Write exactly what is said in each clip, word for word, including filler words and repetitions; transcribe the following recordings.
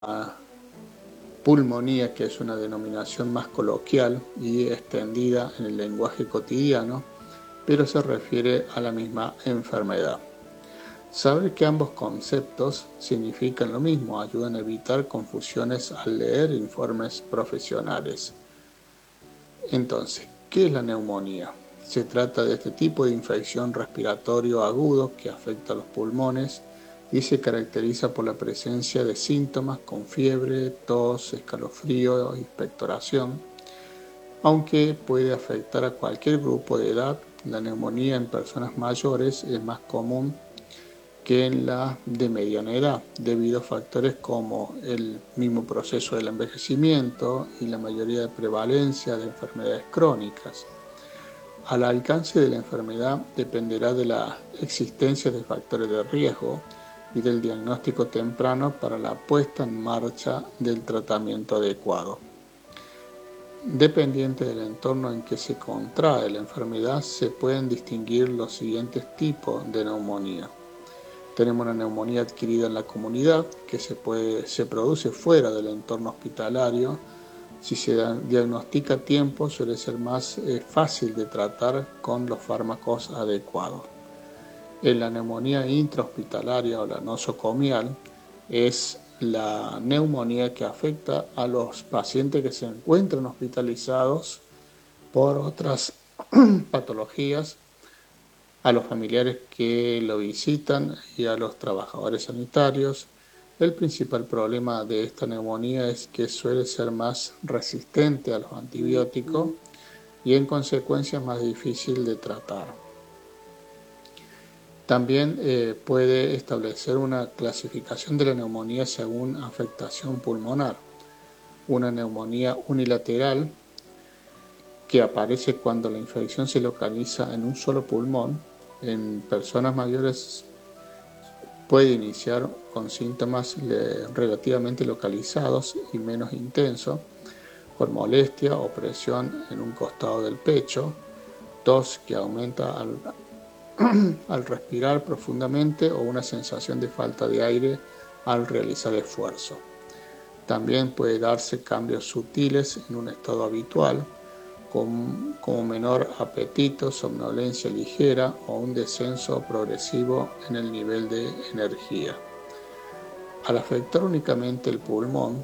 pulmonía, que es una denominación más coloquial y extendida en el lenguaje cotidiano, pero se refiere a la misma enfermedad. Saber que ambos conceptos significan lo mismo ayuda a evitar confusiones al leer informes profesionales. Entonces, ¿qué es la neumonía? Se trata de este tipo de infección respiratorio agudo que afecta a los pulmones y se caracteriza por la presencia de síntomas con fiebre, tos, escalofrío y expectoración. Aunque puede afectar a cualquier grupo de edad, la neumonía en personas mayores es más común que en la de mediana edad, debido a factores como el mismo proceso del envejecimiento y la mayoría de prevalencia de enfermedades crónicas. Al alcance de la enfermedad dependerá de la existencia de factores de riesgo y del diagnóstico temprano para la puesta en marcha del tratamiento adecuado. Dependiente del entorno en que se contrae la enfermedad, se pueden distinguir los siguientes tipos de neumonía. Tenemos una neumonía adquirida en la comunidad, que se, puede, se produce fuera del entorno hospitalario. Si se diagnostica a tiempo, suele ser más eh, fácil de tratar con los fármacos adecuados. En la neumonía intrahospitalaria o la nosocomial es la neumonía que afecta a los pacientes que se encuentran hospitalizados por otras patologías, a los familiares que lo visitan y a los trabajadores sanitarios. El principal problema de esta neumonía es que suele ser más resistente a los antibióticos y en consecuencia más difícil de tratar. También eh, puede establecer una clasificación de la neumonía según afectación pulmonar. Una neumonía unilateral que aparece cuando la infección se localiza en un solo pulmón. En personas mayores puede iniciar con síntomas relativamente localizados y menos intensos, con molestia o presión en un costado del pecho, tos que aumenta al, al respirar profundamente o una sensación de falta de aire al realizar esfuerzo. También puede darse cambios sutiles en un estado habitual, como menor apetito, somnolencia ligera o un descenso progresivo en el nivel de energía. Al afectar únicamente el pulmón,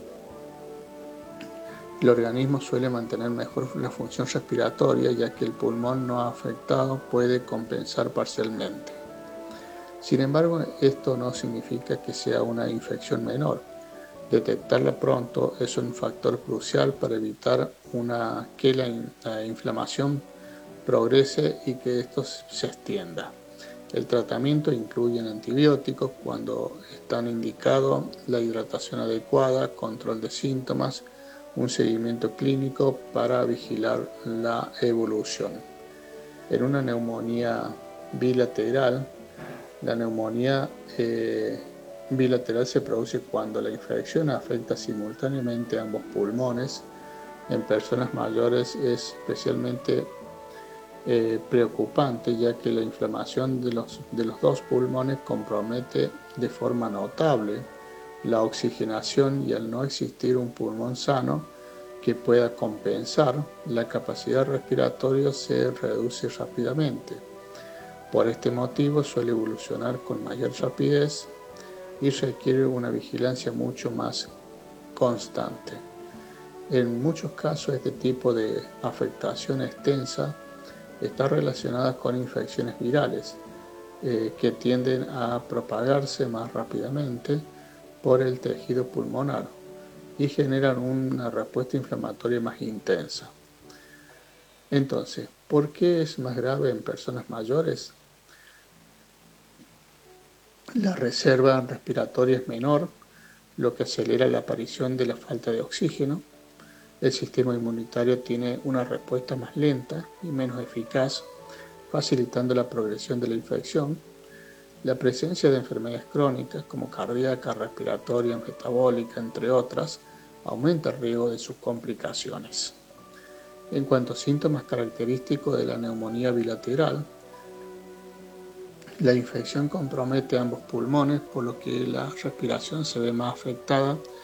el organismo suele mantener mejor la función respiratoria, ya que el pulmón no afectado puede compensar parcialmente. Sin embargo, esto no significa que sea una infección menor. Detectarla pronto es un factor crucial para evitar una, que la, la inflamación progrese y que esto se extienda. El tratamiento incluye antibióticos cuando están indicados, la hidratación adecuada, control de síntomas, un seguimiento clínico para vigilar la evolución. En una neumonía bilateral, la neumonía eh, bilateral se produce cuando la infección afecta simultáneamente a ambos pulmones. En personas mayores es especialmente eh, preocupante, ya que la inflamación de los, de los dos pulmones compromete de forma notable la oxigenación, y al no existir un pulmón sano que pueda compensar, la capacidad respiratoria se reduce rápidamente. Por este motivo suele evolucionar con mayor rapidez y requiere una vigilancia mucho más constante. En muchos casos este tipo de afectación extensa está relacionada con infecciones virales eh, que tienden a propagarse más rápidamente por el tejido pulmonar y generan una respuesta inflamatoria más intensa. Entonces, ¿por qué es más grave en personas mayores? La reserva respiratoria es menor, lo que acelera la aparición de la falta de oxígeno. El sistema inmunitario tiene una respuesta más lenta y menos eficaz, facilitando la progresión de la infección. La presencia de enfermedades crónicas como cardíaca, respiratoria, metabólica, entre otras, aumenta el riesgo de sus complicaciones. En cuanto a síntomas característicos de la neumonía bilateral, la infección compromete ambos pulmones, por lo que la respiración se ve más afectada